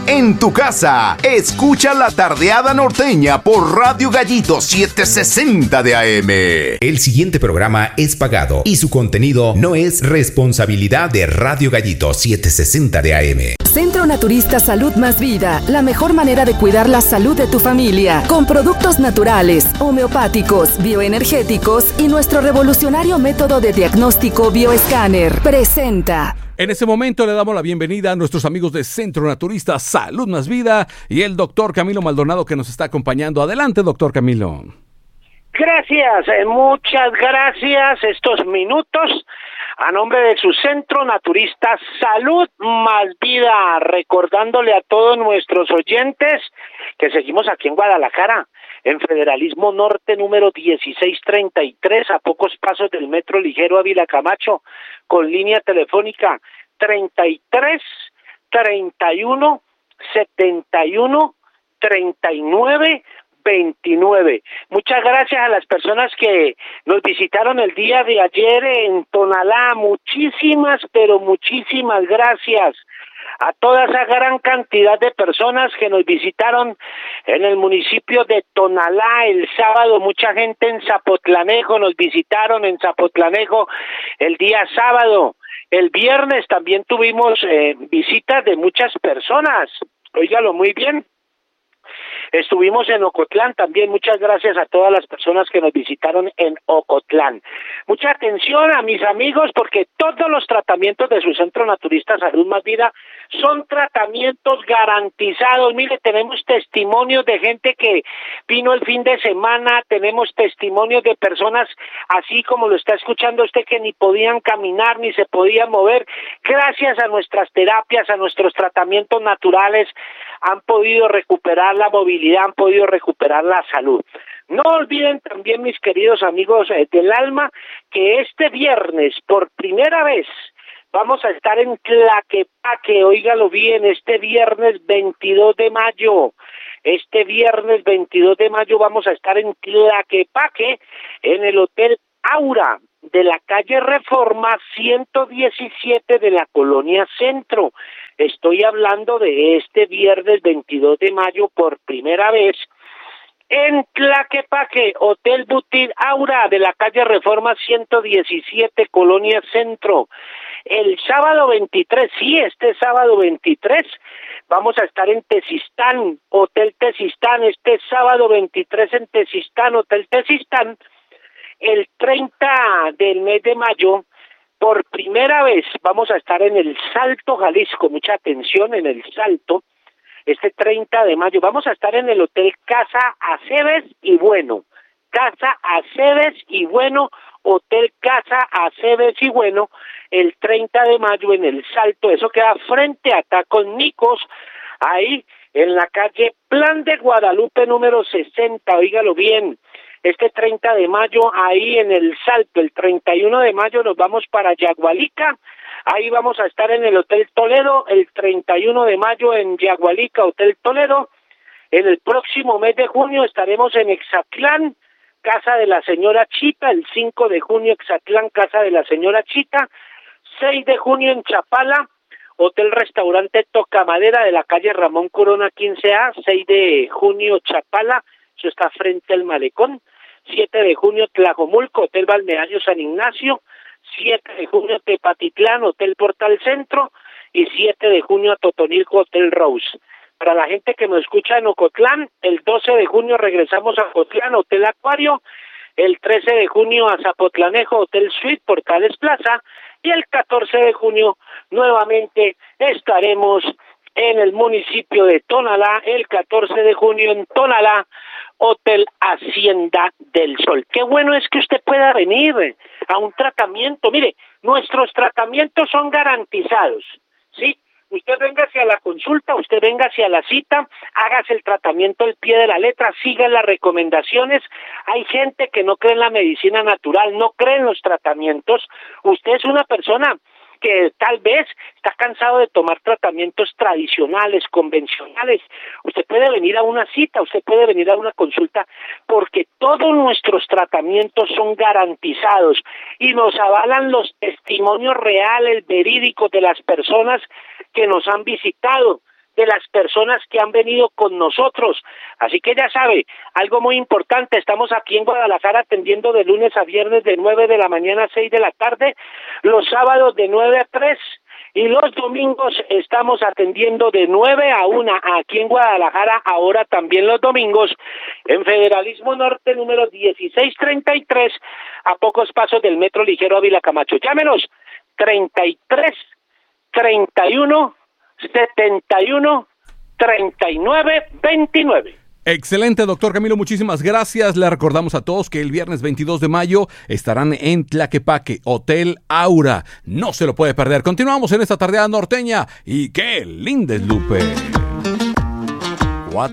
en tu casa. Escucha La Tardeada Norteña por Radio Gallito 760 de AM. El siguiente programa es pagado y su contenido no es responsabilidad de Radio Gallito 760 de AM. Centro Naturista Salud Más Vida, la mejor manera de cuidar la salud de tu familia, con productos naturales, homeopáticos, bioenergéticos y nuestro revolucionario método de diagnóstico bioescáner. Presenta. En este momento le damos la bienvenida a nuestros amigos de Centro Naturista Salud Más Vida y el doctor Camilo Maldonado que nos está acompañando. Adelante, doctor Camilo. Gracias, muchas gracias. Estos minutos a nombre de su Centro Naturista Salud Más Vida, recordándole a todos nuestros oyentes que seguimos aquí en Guadalajara, en Federalismo Norte número 1633, a pocos pasos del Metro Ligero Ávila Camacho, con línea telefónica 33 31 71 39 29. Muchas gracias a las personas que nos visitaron el día de ayer en Tonalá. Muchísimas, pero muchísimas gracias a toda esa gran cantidad de personas que nos visitaron en el municipio de Tonalá el sábado. Mucha gente en Zapotlanejo nos visitaron en Zapotlanejo el día sábado. El viernes también tuvimos visitas de muchas personas. Óigalo muy bien. Estuvimos en Ocotlán también. Muchas gracias a todas las personas que nos visitaron en Ocotlán. Mucha atención a mis amigos, porque todos los tratamientos de su Centro Naturista Salud Más Vida son tratamientos garantizados. Mire, tenemos testimonios de gente que vino el fin de semana, tenemos testimonios de personas así como lo está escuchando usted, que ni podían caminar ni se podían mover. Gracias a nuestras terapias, a nuestros tratamientos naturales, han podido recuperar la movilidad, han podido recuperar la salud. No olviden también, mis queridos amigos del alma, que este viernes, por primera vez, vamos a estar en Tlaquepaque. Óigalo bien, este viernes 22 de mayo. Este viernes 22 de mayo vamos a estar en Tlaquepaque, en el Hotel Aura, de la calle Reforma 117 de la Colonia Centro. Estoy hablando de este viernes 22 de mayo por primera vez en Tlaquepaque, Hotel Boutique Aura de la calle Reforma 117, Colonia Centro. El sábado 23, sí, este sábado 23, vamos a estar en Tezistán, Hotel Tezistán, este sábado 23 en Tezistán, Hotel Tezistán. El 30 del mes de mayo, por primera vez, vamos a estar en el Salto, Jalisco. Mucha atención, en el Salto. Este 30 de mayo vamos a estar en el Hotel Casa Aceves y Bueno. Casa Aceves y Bueno, Hotel Casa Aceves y Bueno, el 30 de mayo en el Salto. Eso queda frente a Tacos Nicos, ahí en la calle Plan de Guadalupe número 60. Óigalo bien. Este 30 de mayo ahí en el Salto. El 31 de mayo nos vamos para Yagualica. Ahí vamos a estar en el Hotel Toledo. El 31 de mayo en Yagualica, Hotel Toledo. En el próximo mes de junio estaremos en Exatlán, Casa de la Señora Chita. El 5 de junio Exatlán, Casa de la Señora Chita. 6 de junio en Chapala, Hotel Restaurante Tocamadera de la calle Ramón Corona 15A. 6 de junio Chapala, eso está frente al malecón. 7 de junio Tlajomulco, Hotel Balneario San Ignacio. 7 de junio Tepatitlán, Hotel Portal Centro. Y 7 de junio Totonilco, Hotel Rose. Para la gente que me escucha en Ocotlán, el 12 de junio regresamos a Ocotlán, Hotel Acuario. El 13 de junio a Zapotlanejo, Hotel Suite, Portales Plaza. Y el 14 de junio nuevamente estaremos en el municipio de Tonalá, el 14 de junio en Tonalá, Hotel Hacienda del Sol. Qué bueno es que usted pueda venir a un tratamiento. Mire, nuestros tratamientos son garantizados, ¿sí? Usted venga hacia la consulta, usted venga hacia la cita, hágase el tratamiento al pie de la letra, siga las recomendaciones. Hay gente que no cree en la medicina natural, no cree en los tratamientos. Usted es una persona que tal vez está cansado de tomar tratamientos tradicionales, convencionales. Usted puede venir a una cita, usted puede venir a una consulta, porque todos nuestros tratamientos son garantizados y nos avalan los testimonios reales, verídicos de las personas que nos han visitado. de las personas que han venido con nosotros. Así que ya sabe, algo muy importante, estamos aquí en Guadalajara atendiendo de lunes a viernes de 9 de la mañana a 6 de la tarde, los sábados de 9 a 3 y los domingos estamos atendiendo de 9 a 1 aquí en Guadalajara, ahora también los domingos, en Federalismo Norte número 1633, a pocos pasos del Metro Ligero Ávila Camacho. Llámenos 33 31 71 39 29. Excelente, doctor Camilo, muchísimas gracias. Le recordamos a todos que el viernes 22 de mayo estarán en Tlaquepaque, Hotel Aura. No se lo puede perder. Continuamos en esta tardeada norteña y qué linda es Lupe.